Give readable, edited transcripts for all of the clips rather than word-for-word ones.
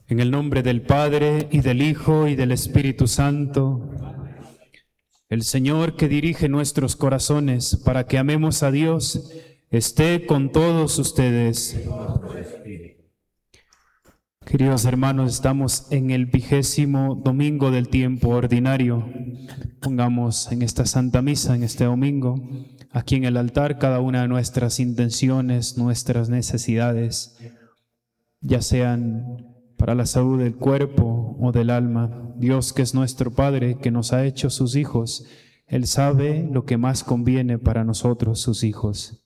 En el nombre del Padre, y del Hijo, y del Espíritu Santo. El Señor que dirige nuestros corazones para que amemos a Dios, esté con todos ustedes. Queridos hermanos, estamos en el 20º domingo del tiempo ordinario. Pongamos en esta Santa Misa, en este domingo, aquí en el altar, cada una de nuestras intenciones, nuestras necesidades, ya sean para la salud del cuerpo o del alma. Dios, que es nuestro Padre, que nos ha hecho sus hijos, Él sabe lo que más conviene para nosotros, sus hijos.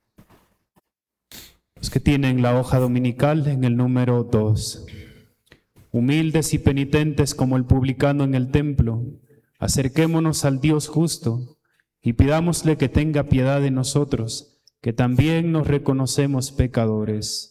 Los que tienen la hoja dominical en el número 2. Humildes y penitentes como el publicano en el templo, acerquémonos al Dios justo y pidámosle que tenga piedad de nosotros, que también nos reconocemos pecadores.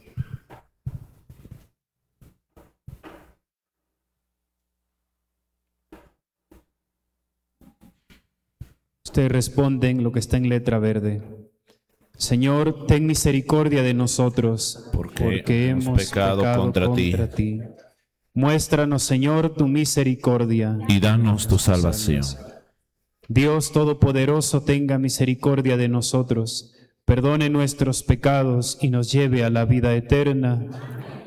Ustedes responden lo que está en letra verde. Señor, ten misericordia de nosotros, porque hemos pecado contra ti. Muéstranos, Señor, tu misericordia. Y danos tu salvación. Dios Todopoderoso, tenga misericordia de nosotros, perdone nuestros pecados y nos lleve a la vida eterna.